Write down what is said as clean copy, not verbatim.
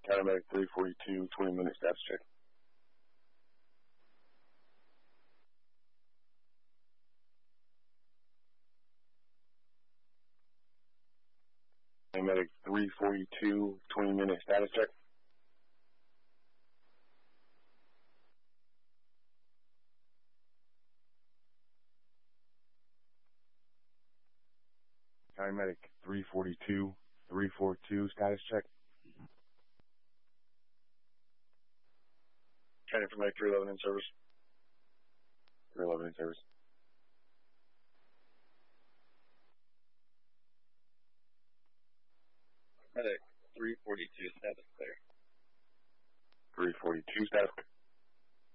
Paramedic 342, 20-minute status check. Paramedic 342, 20-minute status check. Paramedic 342, 342, status check. Training for Medic 311 in service. 311 in service. Medic 342, status clear. 342, status clear.